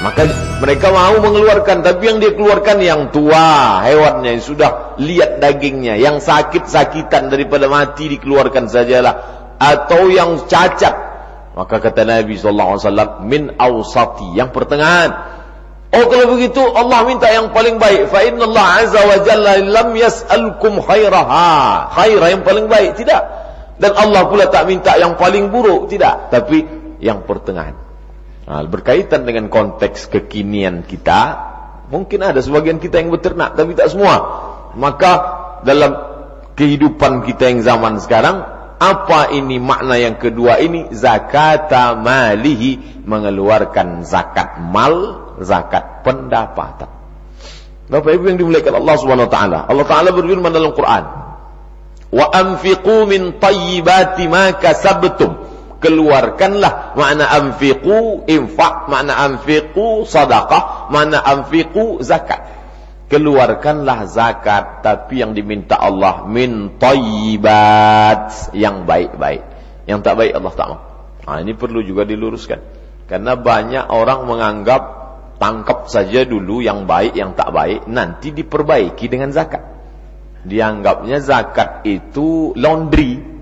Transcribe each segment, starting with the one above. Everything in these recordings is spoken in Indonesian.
Maka mereka mau mengeluarkan, tapi yang dia keluarkan yang tua, hewannya yang sudah lihat dagingnya, yang sakit-sakitan daripada mati dikeluarkan sajalah, atau yang cacat. Maka kata Nabi SAW, min awsati, yang pertengahan. Oh, kalau begitu Allah minta yang paling baik. Fa inna Allah azza wa jalla lam yas'alkum khairaha, khairah yang paling baik, tidak. Dan Allah pula tak minta yang paling buruk, tidak, tapi yang pertengahan. Nah, berkaitan dengan konteks kekinian kita, mungkin ada sebagian kita yang beternak, tapi tak semua. Maka dalam kehidupan kita yang zaman sekarang, apa ini makna yang kedua ini? Zakata malihi, mengeluarkan zakat mal, zakat pendapatan. Bapak Ibu yang dimuliakan Allah Subhanahu wa taala. Allah Taala berfirman dalam Quran, "Wa anfiqu min thayyibati ma kasabtum." Keluarkanlah, makna anfiqu infak, makna anfiqu sedekah, makna anfiqu zakat. Keluarkanlah zakat, tapi yang diminta Allah min thayyibat, yang baik-baik. Yang tak baik Allah tak mau. Nah, ini perlu juga diluruskan. Karena banyak orang menganggap tangkap saja dulu yang baik, yang tak baik, nanti diperbaiki dengan zakat. Dianggapnya zakat itu laundry.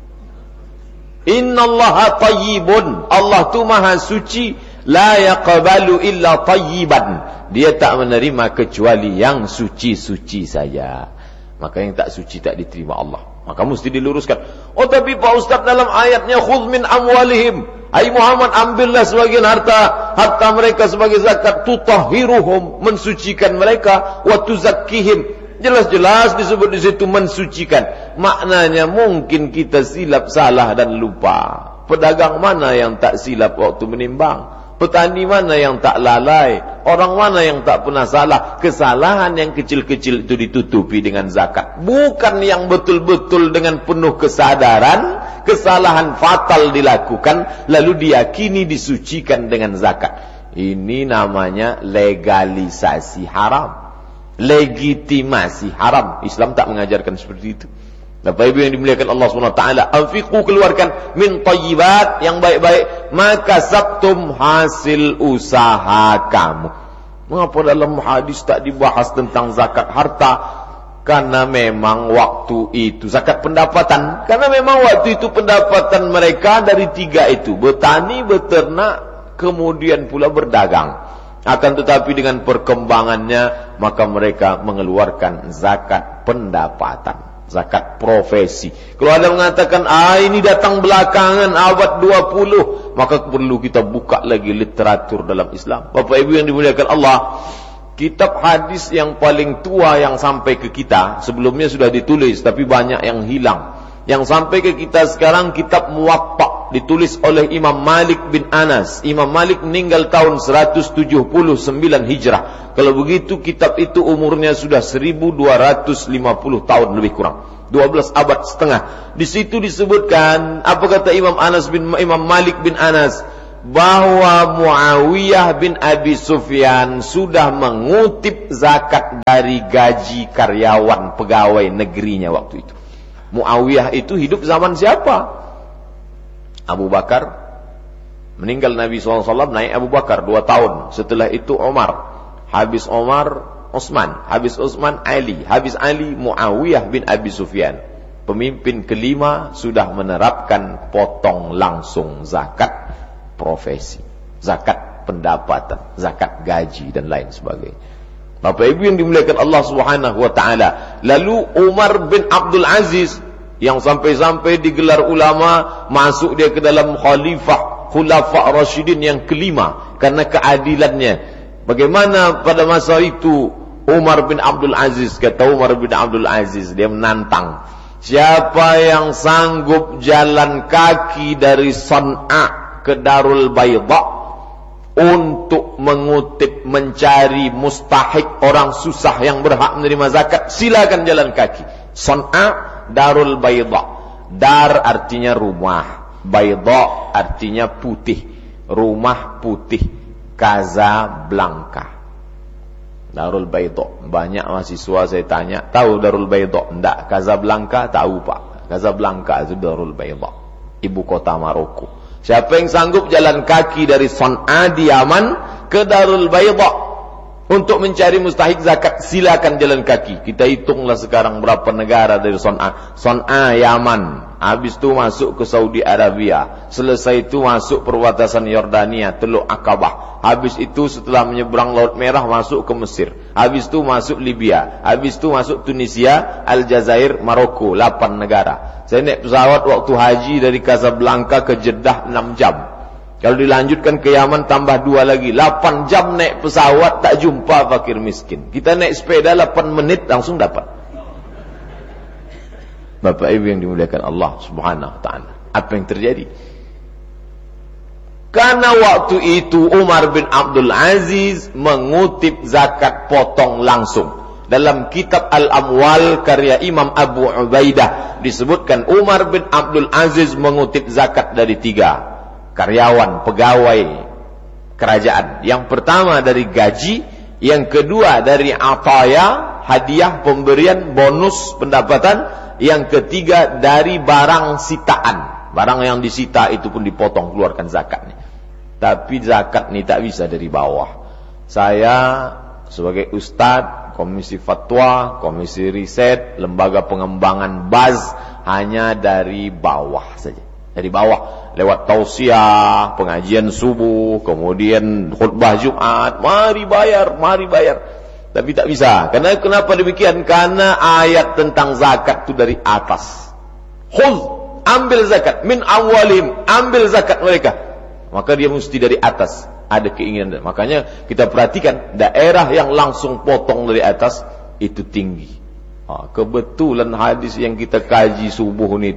Innallaha tayyibun, Allah tu maha suci, la yaqbalu illa tayyiban, dia tak menerima kecuali yang suci-suci saja. Maka yang tak suci tak diterima Allah. Maka mesti diluruskan. Oh, tapi Pak Ustaz dalam ayatnya khudh min amwalihim, hai Muhammad, ambillah sebagian harta mereka sebagai zakat, tutahhiruhum, mensucikan mereka, wa tuzakkihim, jelas-jelas disebut di situ mensucikan. Maknanya mungkin kita silap, salah dan lupa. Pedagang mana yang tak silap waktu menimbang? Petani mana yang tak lalai? Orang mana yang tak pernah salah? Kesalahan yang kecil-kecil itu ditutupi dengan zakat. Bukan yang betul-betul dengan penuh kesadaran, kesalahan fatal dilakukan, lalu diyakini disucikan dengan zakat. Ini namanya legalisasi haram, legitimasi haram. Islam tak mengajarkan seperti itu. Bapak Ibu yang dimuliakan Allah SWT, anfiqu, keluarkan min thayyibat, yang baik-baik, maka sabtum, hasil usaha kamu. Mengapa dalam hadis tak dibahas tentang zakat harta? Karena memang waktu itu zakat pendapatan, karena memang waktu itu pendapatan mereka dari tiga itu, bertani, beternak, kemudian pula berdagang. Akan tetapi dengan perkembangannya, maka mereka mengeluarkan zakat pendapatan, zakat profesi. Kalau ada mengatakan, ini datang belakangan abad 20, maka perlu kita buka lagi literatur dalam Islam. Bapak Ibu yang dimuliakan Allah, kitab hadis yang paling tua yang sampai ke kita, sebelumnya sudah ditulis tapi banyak yang hilang. Yang sampai ke kita sekarang kitab Muwatta, ditulis oleh Imam Malik bin Anas. Imam Malik meninggal tahun 179 Hijrah. Kalau begitu kitab itu umurnya sudah 1250 tahun lebih kurang, 12 abad setengah. Di situ disebutkan, apa kata Imam Malik bin Anas, bahwa Muawiyah bin Abi Sufyan sudah mengutip zakat dari gaji karyawan pegawai negerinya waktu itu. Muawiyah itu hidup zaman siapa? Abu Bakar. Meninggal Nabi SAW, naik Abu Bakar 2 tahun. Setelah itu Umar. Habis Umar, Utsman. Habis Utsman, Ali. Habis Ali, Muawiyah bin Abi Sufyan. Pemimpin kelima sudah menerapkan potong langsung zakat profesi, zakat pendapatan, zakat gaji dan lain sebagainya. Bapak Ibu yang dimuliakan Allah Subhanahu wa taala. Lalu Umar bin Abdul Aziz, yang sampai-sampai digelar ulama, masuk dia ke dalam khulafa Rasyidin yang kelima karena keadilannya. Bagaimana pada masa itu Umar bin Abdul Aziz, kata Umar bin Abdul Aziz, dia menantang, siapa yang sanggup jalan kaki dari San'a ke Darul Bayda untuk mengutip, mencari mustahik, orang susah yang berhak menerima zakat, silakan jalan kaki. San'a, Darul Bayda. Dar artinya rumah, Bayda artinya putih, rumah putih, Casablanca. Darul Bayda. Banyak mahasiswa saya tanya, tahu Darul Bayda? Enggak. Casablanca tahu Pak. Casablanca itu Darul Bayda, ibu kota Maroko. Siapa yang sanggup jalan kaki dari San'a di Yaman ke Darul Bayda untuk mencari mustahik zakat, silakan jalan kaki. Kita hitunglah sekarang berapa negara dari Son'a Yaman, habis itu masuk ke Saudi Arabia, selesai itu masuk perbatasan Yordania, Teluk Aqabah, habis itu setelah menyeberang Laut Merah masuk ke Mesir, habis itu masuk Libya, habis itu masuk Tunisia, Aljazair, Maroko. 8 negara. Saya naik pesawat waktu haji dari Casablanca ke Jeddah 6 jam. Kalau dilanjutkan ke Yaman tambah 2 lagi. 8 jam naik pesawat tak jumpa fakir miskin. Kita naik sepeda 8 menit langsung dapat. Bapak Ibu yang dimuliakan Allah Subhanahu wa taala. Apa yang terjadi? Karena waktu itu Umar bin Abdul Aziz mengutip zakat potong langsung. Dalam kitab Al-Amwal karya Imam Abu Ubaidah disebutkan Umar bin Abdul Aziz mengutip zakat dari 3 karyawan, pegawai kerajaan. Yang pertama dari gaji, yang kedua dari ataya, hadiah, pemberian, bonus, pendapatan, yang ketiga dari barang sitaan. Barang yang disita itu pun dipotong, keluarkan zakatnya. Tapi zakat ini tak bisa dari bawah. Saya sebagai ustadz, komisi fatwa, komisi riset, lembaga pengembangan BAZ, hanya dari bawah saja. Dari bawah, lewat tausiah, pengajian subuh, kemudian khutbah Jumat, mari bayar. Tapi tak bisa. Kenapa demikian? Karena ayat tentang zakat itu dari atas. Khudh, ambil zakat, min awwalim, ambil zakat mereka. Maka dia mesti dari atas, ada keinginan. Makanya kita perhatikan, daerah yang langsung potong dari atas, itu tinggi. Kebetulan hadis yang kita kaji subuh ini